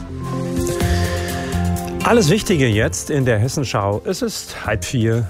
Alles Wichtige jetzt in der Hessenschau. Es ist 3:30.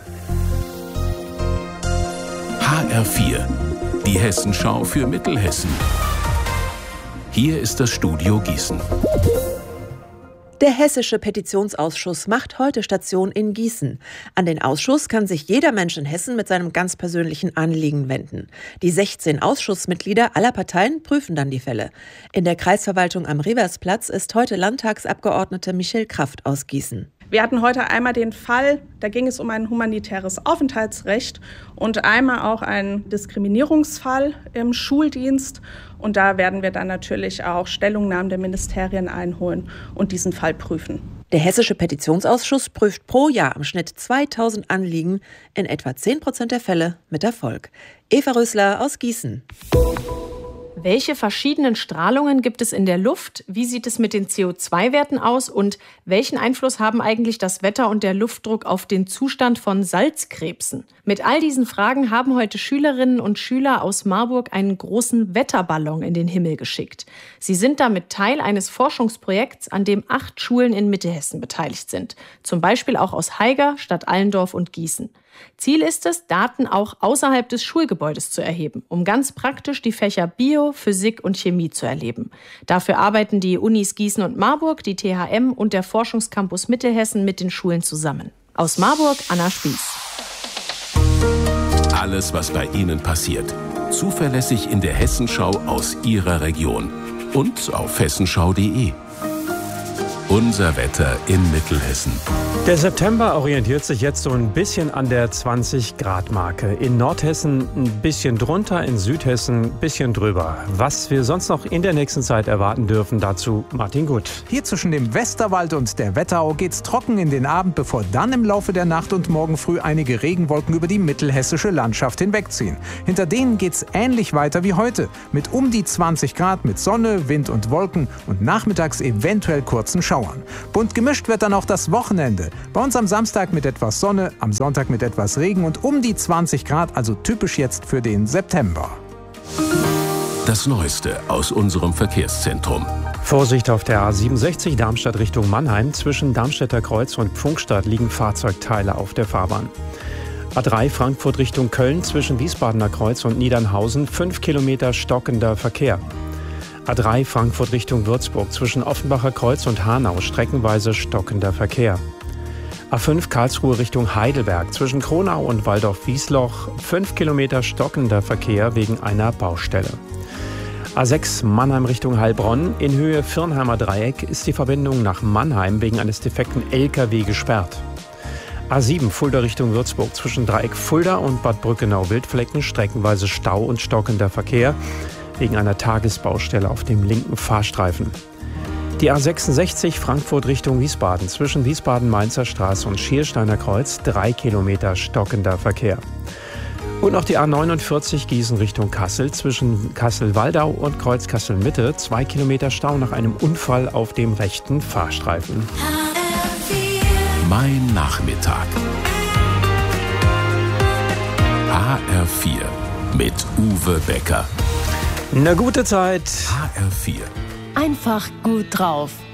HR4, die Hessenschau für Mittelhessen. Hier ist das Studio Gießen. Der Hessische Petitionsausschuss macht heute Station in Gießen. An den Ausschuss kann sich jeder Mensch in Hessen mit seinem ganz persönlichen Anliegen wenden. Die 16 Ausschussmitglieder aller Parteien prüfen dann die Fälle. In der Kreisverwaltung am Riversplatz ist heute Landtagsabgeordnete Michelle Kraft aus Gießen. Wir hatten heute einmal den Fall, da ging es um ein humanitäres Aufenthaltsrecht und einmal auch einen Diskriminierungsfall im Schuldienst. Und da werden wir dann natürlich auch Stellungnahmen der Ministerien einholen und diesen Fall prüfen. Der Hessische Petitionsausschuss prüft pro Jahr im Schnitt 2000 Anliegen, in etwa 10% der Fälle mit Erfolg. Eva Rösler aus Gießen. Welche verschiedenen Strahlungen gibt es in der Luft? Wie sieht es mit den CO2-Werten aus? Und welchen Einfluss haben eigentlich das Wetter und der Luftdruck auf den Zustand von Salzkrebsen? Mit all diesen Fragen haben heute Schülerinnen und Schüler aus Marburg einen großen Wetterballon in den Himmel geschickt. Sie sind damit Teil eines Forschungsprojekts, an dem 8 Schulen in Mittelhessen beteiligt sind. Zum Beispiel auch aus Haiger, Stadt Allendorf und Gießen. Ziel ist es, Daten auch außerhalb des Schulgebäudes zu erheben, um ganz praktisch die Fächer Bio, Physik und Chemie zu erleben. Dafür arbeiten die Unis Gießen und Marburg, die THM und der Forschungscampus Mittelhessen mit den Schulen zusammen. Aus Marburg, Anna Spieß. Alles, was bei Ihnen passiert. Zuverlässig in der Hessenschau aus Ihrer Region. Und auf hessenschau.de. Unser Wetter in Mittelhessen. Der September orientiert sich jetzt so ein bisschen an der 20-Grad-Marke. In Nordhessen ein bisschen drunter, in Südhessen ein bisschen drüber. Was wir sonst noch in der nächsten Zeit erwarten dürfen, dazu Martin Gut. Hier zwischen dem Westerwald und der Wetterau geht's trocken in den Abend, bevor dann im Laufe der Nacht und morgen früh einige Regenwolken über die mittelhessische Landschaft hinwegziehen. Hinter denen geht's ähnlich weiter wie heute, mit um die 20 Grad, mit Sonne, Wind und Wolken und nachmittags eventuell kurzen Schauern. Bunt gemischt wird dann auch das Wochenende. Bei uns am Samstag mit etwas Sonne, am Sonntag mit etwas Regen und um die 20 Grad, also typisch jetzt für den September. Das Neueste aus unserem Verkehrszentrum. Vorsicht auf der A67 Darmstadt Richtung Mannheim. Zwischen Darmstädter Kreuz und Pfungstadt liegen Fahrzeugteile auf der Fahrbahn. A3 Frankfurt Richtung Köln zwischen Wiesbadener Kreuz und Niedernhausen 5 Kilometer stockender Verkehr. A3 Frankfurt Richtung Würzburg zwischen Offenbacher Kreuz und Hanau streckenweise stockender Verkehr. A5 Karlsruhe Richtung Heidelberg zwischen Kronau und Waldorf-Wiesloch 5 Kilometer stockender Verkehr wegen einer Baustelle. A6 Mannheim Richtung Heilbronn in Höhe Firnheimer Dreieck ist die Verbindung nach Mannheim wegen eines defekten LKW gesperrt. A7 Fulda Richtung Würzburg zwischen Dreieck Fulda und Bad Brückenau-Wildflecken streckenweise Stau und stockender Verkehr wegen einer Tagesbaustelle auf dem linken Fahrstreifen. Die A66 Frankfurt Richtung Wiesbaden zwischen Wiesbaden-Mainzer Straße und Schiersteiner Kreuz 3 Kilometer stockender Verkehr. Und noch die A49 Gießen Richtung Kassel zwischen Kassel-Waldau und Kreuz Kassel-Mitte 2 Kilometer Stau nach einem Unfall auf dem rechten Fahrstreifen. Mein Nachmittag. HR4 mit Uwe Becker. Eine gute Zeit. HR4. Einfach gut drauf.